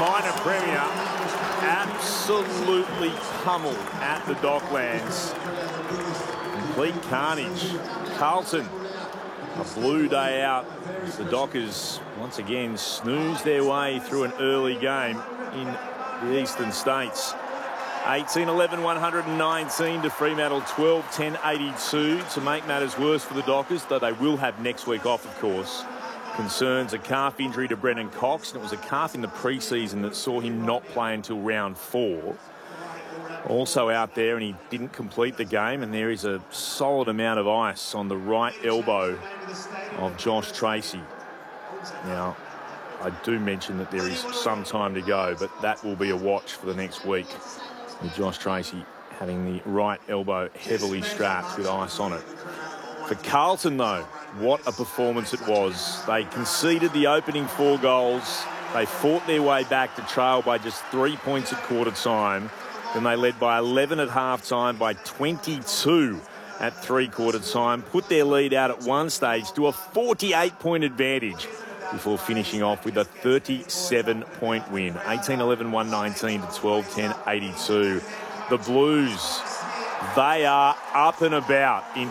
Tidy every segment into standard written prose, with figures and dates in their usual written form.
minor premier absolutely pummeled at the Docklands. Complete carnage. Carlton, a blue day out as the Dockers once again snooze their way through an early game in the Eastern States. 18-11-119 to Fremantle, 12-10-82 to make matters worse for the Dockers, though they will have next week off, of course. Concerns a calf injury to Brennan Cox, and it was a calf in the pre-season that saw him not play until round 4. Also out there, and he didn't complete the game, and there is a solid amount of ice on the right elbow of Josh Tracy. Now, I do mention that there is some time to go, but that will be a watch for the next week, with Josh Tracy having the right elbow heavily strapped with ice on it. For Carlton, though, what a performance it was. They conceded the opening 4 goals. They fought their way back to trail by just 3 points at quarter time. Then they led by 11 at half-time, by 22 at three-quarter time. Put their lead out at one stage to a 48-point advantage before finishing off with a 37-point win. 18-11-119 to 12-10-82. The Blues, they are up and about in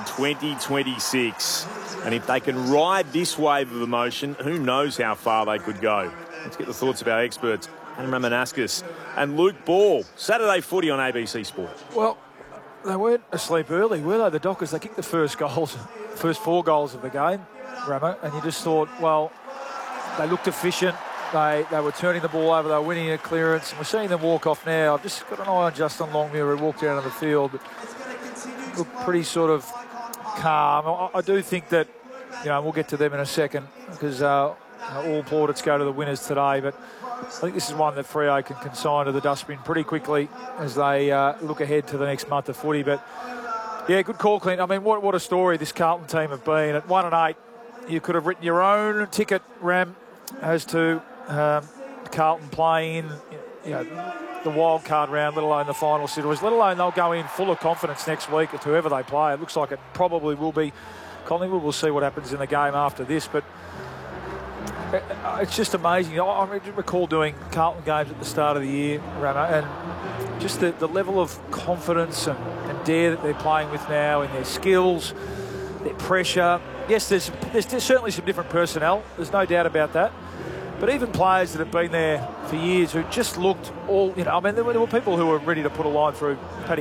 2026. And if they can ride this wave of emotion, who knows how far they could go. Let's get the thoughts of our experts, Amram Manaskis and Luke Ball. Saturday footy on ABC Sport. Well, they weren't asleep early, were they? The Dockers, they kicked the first 4 goals of the game, Ramo, and you just thought, well, they looked efficient. They were turning the ball over. They were winning a clearance. And we're seeing them walk off now. I've just got an eye on Justin Longmuir, who walked out on the field, but looked pretty sort of calm. I do think that, we'll get to them in a second, because all plaudits go to the winners today. But I think this is one that Freo can consign to the dustbin pretty quickly as they look ahead to the next month of footy. But, yeah, good call, Clint. I mean, what a story this Carlton team have been. At 1-8, you could have written your own ticket, Ram, as to Carlton playing the wild card round, let alone the final series, let alone they'll go in full of confidence next week with whoever they play. It looks like it probably will be Collingwood. We'll see what happens in the game after this, but it's just amazing. I recall doing Carlton games at the start of the year, Ramo, and just the level of confidence and dare that they're playing with now, in their skills, their pressure. Yes, there's certainly some different personnel. There's no doubt about that. But even players that have been there for years who just looked all, there were people who were ready to put a line through Paddy